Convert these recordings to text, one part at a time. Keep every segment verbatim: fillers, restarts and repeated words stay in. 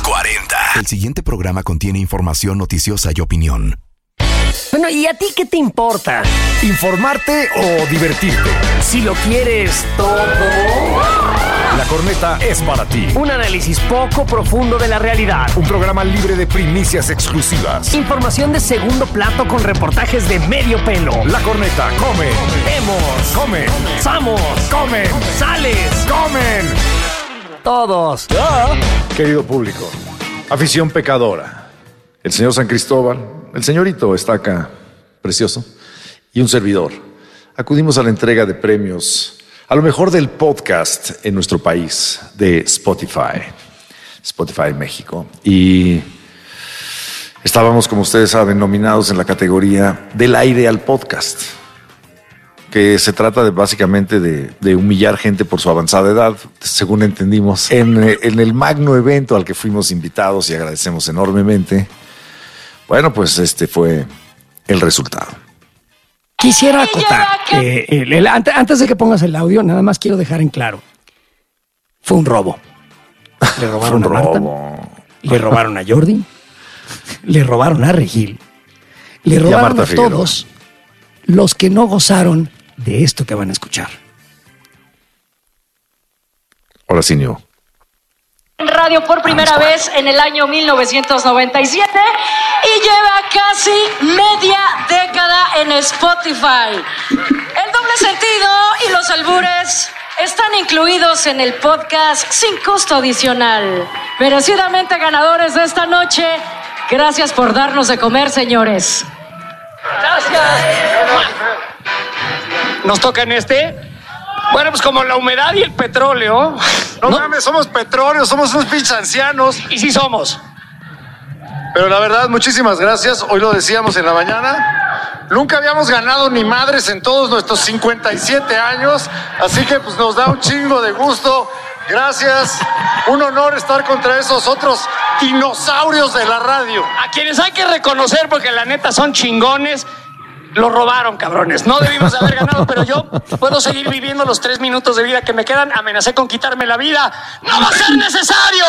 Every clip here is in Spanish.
cuarenta. El siguiente programa contiene información noticiosa y opinión. Bueno, ¿y a ti qué te importa? ¿Informarte o divertirte? Si lo quieres todo. La Corneta es para ti. Un análisis poco profundo de la realidad. Un programa libre de primicias exclusivas. Información de segundo plato con reportajes de medio pelo. La Corneta come. Vemos. Come. Samos. Comen. Sales. Comen. Todos. Ah. Querido público, afición pecadora, el señor San Cristóbal, el señorito está acá, precioso, y un servidor. Acudimos a la entrega de premios a lo mejor del podcast en nuestro país, de Spotify, Spotify México. Y estábamos, como ustedes saben, nominados en la categoría del aire al podcast, que se trata de básicamente de, de humillar gente por su avanzada edad, según entendimos, en, en el magno evento al que fuimos invitados y agradecemos enormemente. Bueno, pues este fue el resultado. Quisiera acotar, eh, el, el, antes, antes de que pongas el audio, nada más quiero dejar en claro. Fue un robo. Le robaron un a Marta, robo. le robaron a Jordi, le robaron a Regil, le robaron a, a todos los que no gozaron de esto que van a escuchar. Ahora sí, Nio. En radio por primera vez en el año mil novecientos noventa y siete y lleva casi media década en Spotify. El doble sentido y los albures están incluidos en el podcast sin costo adicional. Merecidamente ganadores de esta noche, gracias por darnos de comer, señores. Gracias. Nos toca en este. Bueno, pues como la humedad y el petróleo. No, no mames, somos petróleo, somos unos pinches ancianos. Y sí somos. Pero la verdad, muchísimas gracias. Hoy lo decíamos en la mañana. Nunca habíamos ganado ni madres en todos nuestros cincuenta y siete años. Así que pues nos da un chingo de gusto. Gracias. Un honor estar contra esos otros dinosaurios de la radio. A quienes hay que reconocer porque la neta son chingones. Lo robaron, cabrones. No debimos haber ganado, pero yo puedo seguir viviendo los tres minutos de vida que me quedan. Amenacé con quitarme la vida. ¡No va a ser necesario!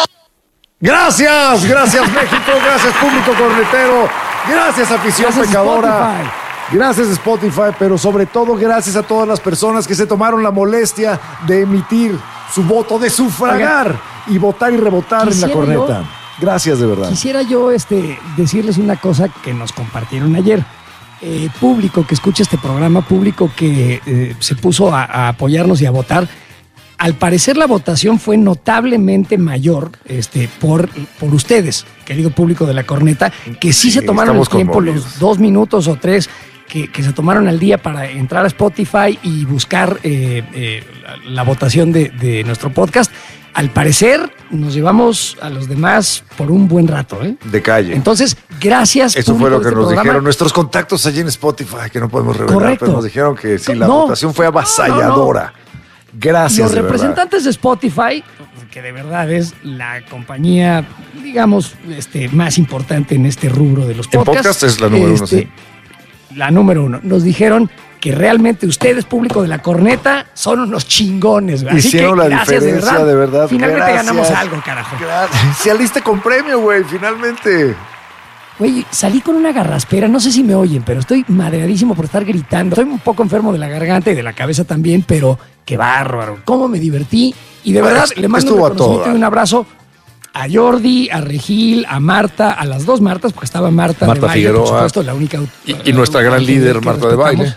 Gracias, gracias México, gracias público cornetero, gracias afición gracias pecadora. Spotify. Gracias Spotify, pero sobre todo gracias a todas las personas que se tomaron la molestia de emitir su voto, de sufragar Oiga, y votar y rebotar en la corneta. Yo, gracias de verdad. Quisiera yo este, decirles una cosa que nos compartieron ayer. Eh, público que escucha este programa, público que eh, se puso a, a apoyarnos y a votar. Al parecer la votación fue notablemente mayor este, por, por ustedes, querido público de la corneta, que sí, sí se tomaron el tiempo, los dos minutos o tres que, que se tomaron al día para entrar a Spotify y buscar eh, eh, la, la votación de, de nuestro podcast. Al parecer nos llevamos a los demás por un buen rato, ¿eh? De calle. Entonces, gracias. Eso fue lo que este nos programa. dijeron nuestros contactos allí en Spotify, que no podemos revelar, Correcto. pero nos dijeron que sí, la no, votación fue avasalladora. No, no. Gracias. Los de representantes verdad. de Spotify, que de verdad es la compañía, digamos, este, más importante en este rubro de los podcasts. El podcast es la número este, uno, sí. La número uno. Nos dijeron que realmente ustedes, público de la corneta, son unos chingones. Así Hicieron que, la gracias, diferencia, de verdad. de verdad. Finalmente Gracias. ganamos algo, carajo. Gracias. Se aliste con premio, güey, finalmente. Güey, salí con una garraspera, no sé si me oyen, pero estoy madreadísimo por estar gritando. Estoy un poco enfermo de la garganta y de la cabeza también, pero qué bárbaro. Cómo me divertí. Y de verdad, le mando un reconocimiento y un abrazo a Jordi, a Regil, a Marta, a las dos Martas, porque estaba Marta, Marta de baile, Figueroa, por supuesto, la única. Y, y nuestra gran líder, Marta de baile.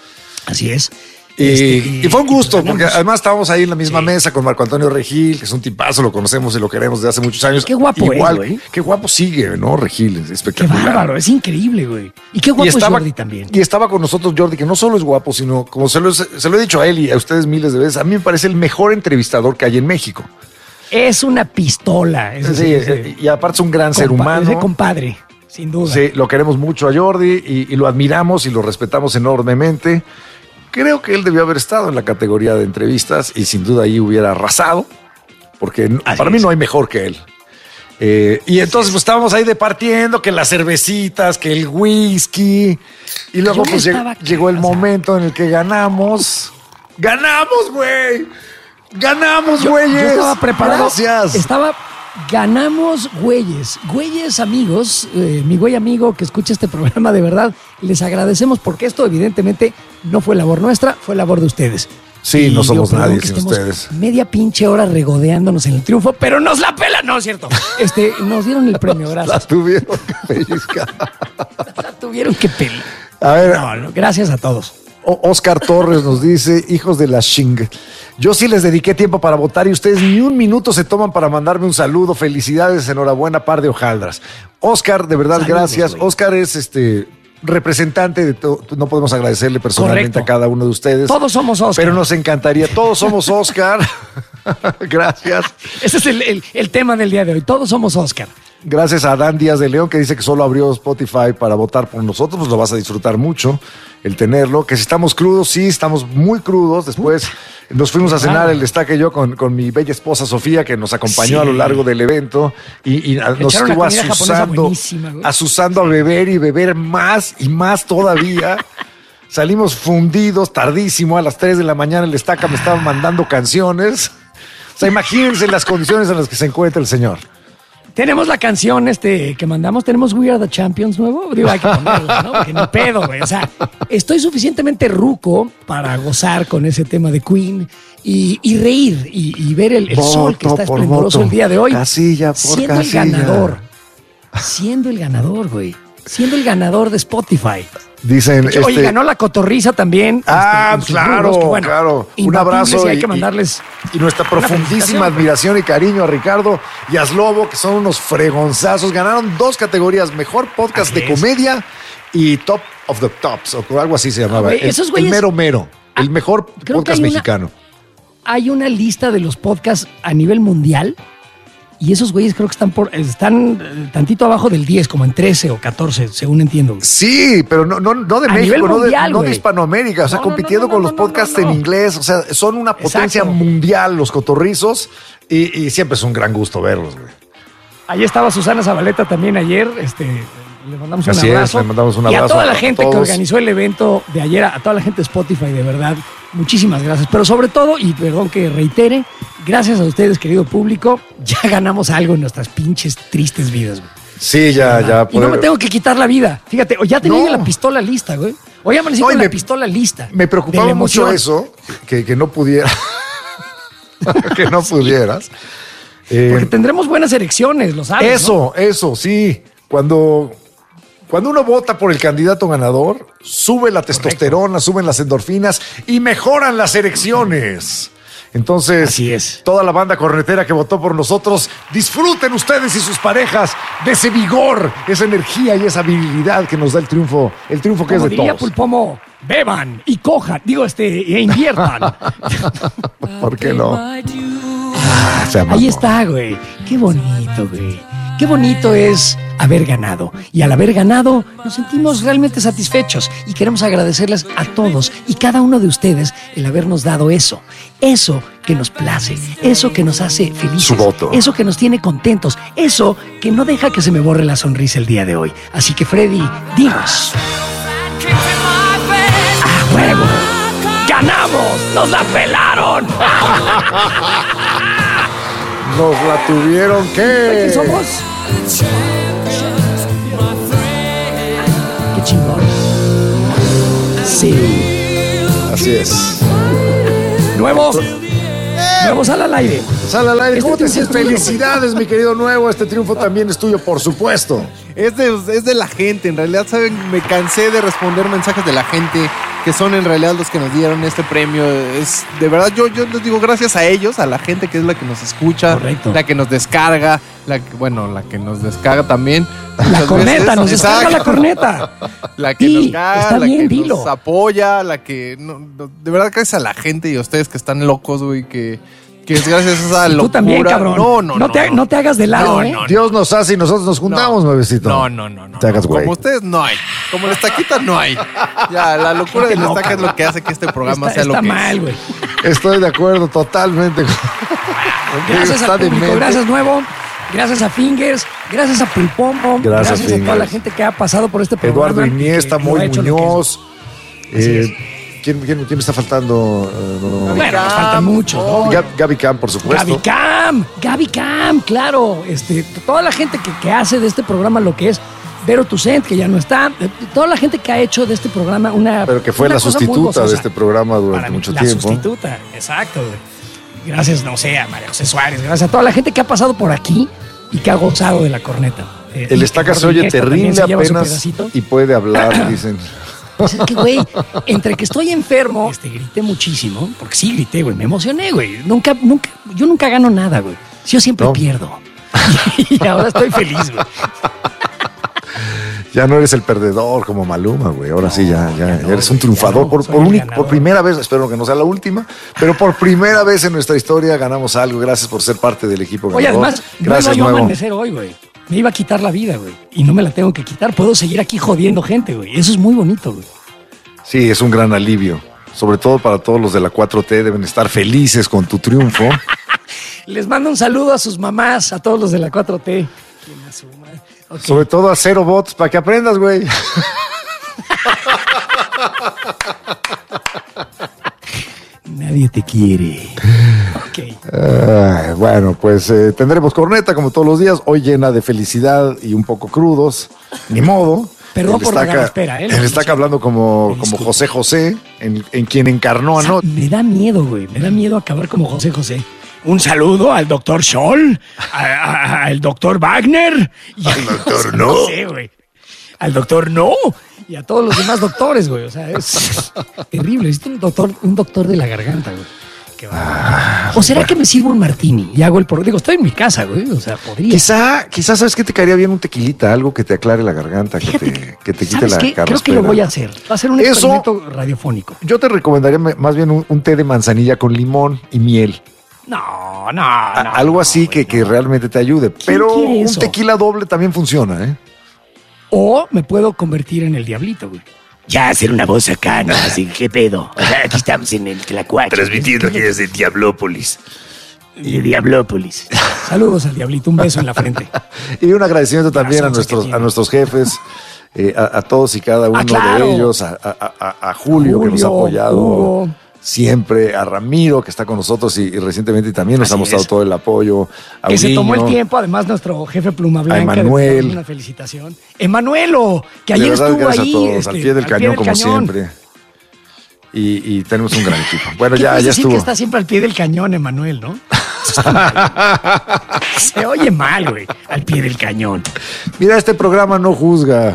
Así es. Y, este, y fue un gusto, pues, porque además estábamos ahí en la misma sí. mesa con Marco Antonio Regil, que es un tipazo, lo conocemos y lo queremos desde hace muchos años. Qué guapo Igual, es, güey. Qué guapo sigue, ¿no? Regil, es espectacular. Qué bárbaro, es increíble, güey. Y qué guapo y estaba, es Jordi también. Y estaba con nosotros Jordi, que no solo es guapo, sino, como se lo, se lo he dicho a él y a ustedes miles de veces, a mí me parece el mejor entrevistador que hay en México. Es una pistola. Ese, sí, ese, y aparte es un gran compa- ser humano. Ese compadre, sin duda. Sí, lo queremos mucho a Jordi y, y lo admiramos y lo respetamos enormemente. Creo que él debió haber estado en la categoría de entrevistas y sin duda ahí hubiera arrasado, porque Así para es. mí no hay mejor que él. Eh, y entonces pues, estábamos ahí departiendo que las cervecitas, que el whisky, y luego pues lleg- llegó el momento en el que ganamos. ¡Ganamos, güey! ¡Ganamos, güeyes! Yo, yo estaba preparado. Gracias. Estaba Ganamos güeyes, güeyes amigos, eh, mi güey amigo que escucha este programa, de verdad, les agradecemos porque esto evidentemente no fue labor nuestra, fue labor de ustedes. Sí, Y no somos yo, perdón, nadie que sin estemos ustedes. Media pinche hora regodeándonos en el triunfo, pero nos la pela, no es cierto. Este, nos dieron el premio, La gracias. tuvieron que pellizcar. La tuvieron que pelar. A ver, No, no, gracias a todos. O- Oscar Torres nos dice, hijos de la ching. Yo sí les dediqué tiempo para votar y ustedes ni un minuto se toman para mandarme un saludo. Felicidades, enhorabuena, par de hojaldras. Oscar, de verdad, Saludos, gracias. güey. Oscar es este representante de todo. No podemos agradecerle personalmente Correcto. a cada uno de ustedes. Todos somos Oscar. Pero nos encantaría. Todos somos Oscar. Gracias. Ese es el, el- el tema del día de hoy. Todos somos Oscar. Gracias a Dan Díaz de León, que dice que solo abrió Spotify para votar por nosotros. Pues lo vas a disfrutar mucho el tenerlo. Que si estamos crudos, sí, estamos muy crudos. Después nos fuimos a cenar Claro. el Destaque y yo con, con mi bella esposa Sofía, que nos acompañó Sí. a lo largo del evento y, y nos Echaron la estuvo comida japonesa asusando, buenísima, güey. asusando a beber y beber más y más todavía. Salimos fundidos tardísimo, a las tres de la mañana el Destaca me estaba mandando canciones. O sea, imagínense las condiciones en las que se encuentra el señor. Tenemos la canción este, que mandamos, tenemos We Are the Champions nuevo. Digo, hay que ponerla, ¿no? Porque ni pedo, güey. O sea, estoy suficientemente ruco para gozar con ese tema de Queen y, y reír y, y ver el, el Voto sol que está por esplendoroso voto. el día de hoy. Casilla por siendo casilla. el ganador. Siendo el ganador, güey. Siendo el ganador de Spotify. Dicen, Que, Oye, este, ganó la cotorriza también. Ah, este, en sus claro, rubros, que, bueno, claro. Un imbatibles abrazo y hay y- que mandarles y nuestra una profundísima felicitación. admiración y cariño a Ricardo y a Slobo, que son unos fregonzazos. Ganaron dos categorías, mejor podcast Así de es. comedia y Top of the Tops, o algo así se llamaba. güey, el, esos el güeyes- mero mero, el mejor creo que podcast hay una- mexicano. Hay una lista de los podcasts a nivel mundial y esos güeyes creo que están por están eh, tantito abajo del diez, como en trece o catorce, según entiendo. Sí, pero no, no, no de A México, nivel no, mundial, de, no de güey. Hispanoamérica, o sea, No, no, compitiendo no, no, con no, los no, podcasts no, no. en inglés, o sea, son una potencia Exacto. mundial los cotorrizos y, y siempre es un gran gusto verlos, güey. Ahí estaba Susana Zabaleta también ayer, este, le mandamos un Así es, abrazo. le mandamos un Y a abrazo toda la a gente que todos. organizó el evento de ayer, a toda la gente de Spotify, de verdad, muchísimas gracias. Pero sobre todo, y perdón que reitere, gracias a ustedes, querido público, ya ganamos algo en nuestras pinches tristes vidas, güey. Sí, ya, ya. Y no me poder- tengo que quitar la vida. Fíjate, o ya tenía No. yo la pistola lista, güey. Hoy amanecí No, y con me- la pistola lista. Me preocupaba de la mucho emoción. eso, que, que no pudiera. que no pudieras. Eh, Porque tendremos buenas elecciones, lo sabes, ¿no? eso, eso, sí. Cuando, cuando uno vota por el candidato ganador, sube la testosterona, suben las endorfinas y mejoran las erecciones. Entonces, Así es. toda la banda cornetera que votó por nosotros, disfruten ustedes y sus parejas de ese vigor, esa energía y esa virilidad que nos da el triunfo, el triunfo que Como es de diría todos. Pulpomo, beban y cojan, digo, este, e inviertan. ¿Por qué no? Ah, se amó. Ahí está, güey. Qué bonito, güey. Qué bonito es haber ganado. Y al haber ganado, nos sentimos realmente satisfechos y queremos agradecerles a todos y cada uno de ustedes el habernos dado eso. Eso que nos place, eso que nos hace felices, Su voto. eso que nos tiene contentos, eso que no deja que se me borre la sonrisa el día de hoy. Así que, Freddy, dinos. ¡A huevo! ¡Ganamos! ¡Nos la pelaron! Nos la tuvieron que. ¿Qué somos? ¡Qué chingón! Sí. Así es. Nuevo. Nuevo sal al aire. Sal al aire. Este ¿Cómo te triunfo sientes? es tuyo, Felicidades, mi querido Nuevo. Este triunfo también es tuyo, por supuesto. Es de, es de la gente, en realidad, ¿saben? Me cansé de responder mensajes de la gente que son en realidad los que nos dieron este premio. Es de verdad, yo, yo les digo gracias a ellos, a la gente que es la que nos escucha, Correcto. la que nos descarga, la que, bueno, la que nos descarga también. La Muchas corneta, veces. nos descarga la Exacto. corneta. La que Di, nos caga, está la bien, que dilo. nos apoya, la que... no, no, de verdad, gracias a la gente y a ustedes que están locos, güey, que, que es gracias a esa Y locura. tú también, cabrón. No, no, no. te, no te hagas de lado, No, ¿eh? no, Dios nos hace y nosotros nos juntamos, nuevecito. No, no, no, no. Te hagas güey. Como ustedes no hay. Como la estaquita no hay. Ya, la locura de la Loca. estaca es lo que hace que este programa Está, sea lo está que mal, es. güey. Estoy de acuerdo totalmente. Gracias Está al público, demente. gracias Nuevo, gracias a Fingers, gracias a Pulpomo, Gracias, gracias, a toda Fingers. la gente que ha pasado por este programa. Eduardo y que Iniesta, lo ha Moy hecho lo que es. Muñoz. Así eh, es. ¿Quién, quién, quién me está faltando? Uh, no, no. Bueno, nos faltan muchos, ¿no? Gab, Gaby Cam, por supuesto. Gaby Cam, Gaby Cam, claro. Este, toda la gente que, que hace de este programa lo que es Vero Tucent, que ya no está. Toda la gente que ha hecho de este programa una. Pero que fue una la sustituta de este programa durante Para mí, mucho la tiempo. La sustituta, exacto, güey. Gracias, no sé, a María José Suárez, gracias a toda la gente que ha pasado por aquí y que ha gozado de la corneta. Eh, El estaca se oye terrible apenas y puede hablar, dicen. Pues es que, güey, entre que estoy enfermo, este, grité muchísimo, porque sí grité, güey, me emocioné, güey. Nunca, nunca, yo nunca gano nada, güey. Yo siempre ¿No? pierdo. Y ahora estoy feliz, güey. Ya no eres el perdedor como Maluma, güey. Ahora no, sí, ya, ya, ya, no, ya eres un triunfador. no, por, por, un, por primera vez, espero que no sea la última, pero por primera vez en nuestra historia ganamos algo. Gracias por ser parte del equipo ganador. Oye, además, gracias, no iba yo nuevo. a amanecer hoy, güey. Me iba a quitar la vida, güey. Y no me la tengo que quitar. Puedo seguir aquí jodiendo gente, güey. Eso es muy bonito, güey. Sí, es un gran alivio. Sobre todo para todos los de la cuatro T. Deben estar felices con tu triunfo. Les mando un saludo a sus mamás, a todos los de la cuatro T. Okay. Sobre todo a Cero Bots, para que aprendas, güey. Nadie te quiere. Okay. Uh, bueno, pues eh, tendremos corneta como todos los días, hoy llena de felicidad y un poco crudos. Ni modo. Perdón él por está la espera, ¿eh? Él está acá hablando como, como José José, en, en quien encarnó o sea, a No. Me da miedo, güey. Me da miedo acabar como José José. Un saludo al doctor Scholl, al doctor Wagner. Y al doctor No. No sé, güey. Al doctor No. Y a todos los demás doctores, güey. O sea, es terrible. Es un doctor, un doctor de la garganta, güey. Qué ah, ¿O será bueno. que me sirvo un martini y hago el por... Digo, estoy en mi casa, güey. O sea, podría. Quizá, quizá sabes que te caería bien un tequilita, algo que te aclare la garganta, que te, que te quite la carraspera. Creo que lo voy a hacer. Va a ser un Eso, experimento radiofónico. Yo te recomendaría más bien un, un té de manzanilla con limón y miel. No, no, no. Algo así no, que, wey, que no. realmente te ayude. Pero un tequila doble también funciona, ¿eh? O me puedo convertir en el diablito, güey. Ya hacer una voz acá, ¿no? Así, ¿qué pedo? O sea, aquí estamos en el Tlacuache. Transmitiendo aquí desde Diablópolis. De Diablópolis. Saludos al diablito, un beso en la frente. Y un agradecimiento también a nuestros, a nuestros jefes, eh, a, a todos y cada uno ah, claro. de ellos, a, a, a, a Julio, Julio, que nos ha apoyado Hugo. siempre, a Ramiro, que está con nosotros y, y recientemente también nos Así ha mostrado es. todo el apoyo. A que Uriño, se tomó el tiempo, además nuestro jefe Pluma Blanca. A Emanuel. Una felicitación. Emanuelo, que ayer verdad, estuvo gracias ahí. A todos, este, al pie del al cañón, pie del como cañón. siempre. Y, y tenemos un gran equipo. Bueno, ¿Qué ya, puedes ya decir estuvo. que está siempre al pie del cañón, Emanuel, ¿no? Se oye mal, güey. Al pie del cañón. Mira, este programa no juzga.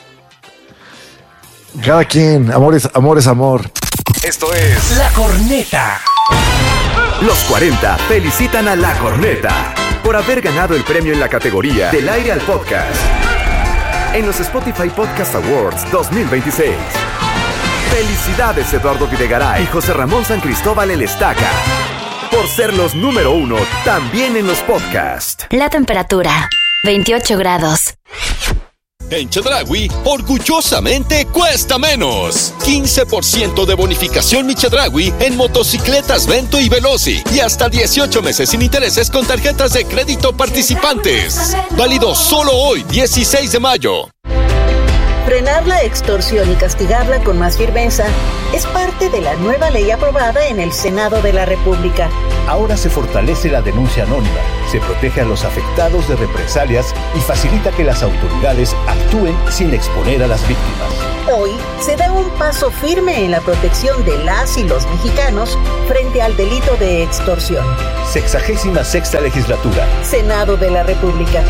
Cada quien, amor es amor. Es amor. Esto es La Corneta. Los cuarenta felicitan a La Corneta por haber ganado el premio en la categoría Del Aire al Podcast en los Spotify Podcast Awards dos mil veintiséis. Felicidades Eduardo Videgaray y José Ramón San Cristóbal el Estaca por ser los número uno también en los podcasts. La temperatura, veintiocho grados. En Chedraui, orgullosamente cuesta menos. quince por ciento de bonificación Mi Chedraui en motocicletas Vento y Veloci. Y hasta dieciocho meses sin intereses con tarjetas de crédito participantes. Válido solo hoy, dieciséis de mayo. Frenar la extorsión y castigarla con más firmeza es parte de la nueva ley aprobada en el Senado de la República. Ahora se fortalece la denuncia anónima, se protege a los afectados de represalias y facilita que las autoridades actúen sin exponer a las víctimas. Hoy se da un paso firme en la protección de las y los mexicanos frente al delito de extorsión. Sexagésima sexta legislatura. Senado de la República.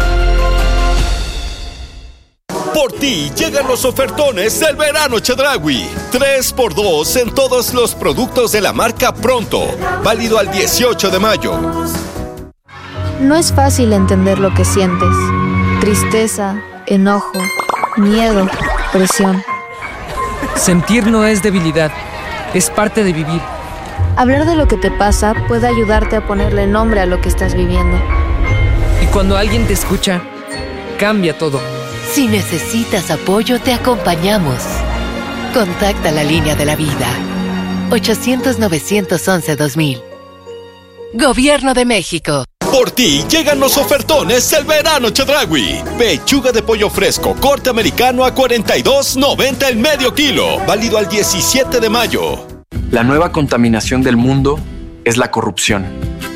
Por ti llegan los ofertones del verano Chedraui. tres por dos en todos los productos de la marca Pronto. Válido al dieciocho de mayo. No es fácil entender lo que sientes. Tristeza, enojo, miedo, presión. Sentir no es debilidad, es parte de vivir. Hablar de lo que te pasa puede ayudarte a ponerle nombre a lo que estás viviendo. Y cuando alguien te escucha, cambia todo. Si necesitas apoyo, te acompañamos. Contacta la línea de la vida. ochocientos, novecientos once, dos mil. Gobierno de México. Por ti llegan los ofertones del verano Chedraui. Pechuga de pollo fresco, corte americano a cuarenta y dos noventa el medio kilo. Válido al diecisiete de mayo. La nueva contaminación del mundo es la corrupción.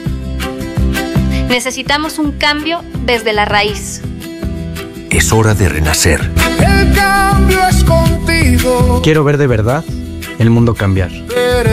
Necesitamos un cambio desde la raíz. Es hora de renacer. El cambio es contigo. Quiero ver de verdad el mundo cambiar.